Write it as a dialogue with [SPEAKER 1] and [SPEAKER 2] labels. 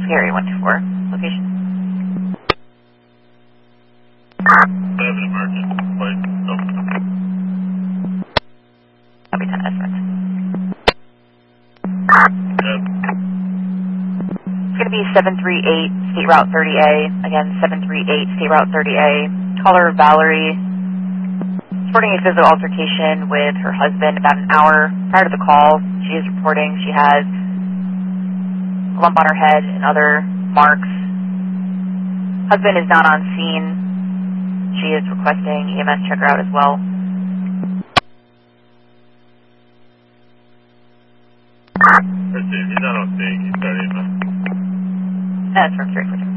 [SPEAKER 1] Gary 124. Location.
[SPEAKER 2] I have an emergency flight.
[SPEAKER 1] Copy 10 estimate.
[SPEAKER 2] Yep.
[SPEAKER 1] It's going to be 738 State Route 30A. Again, 738 State Route 30A. Caller Valerie. Reporting a physical altercation with her husband about an hour prior to the call. She is reporting she has a lump on her head and other marks. Husband is not on scene. She is requesting EMS check her out as well.
[SPEAKER 2] He's not on scene. He's got EMS.
[SPEAKER 1] That's from 342.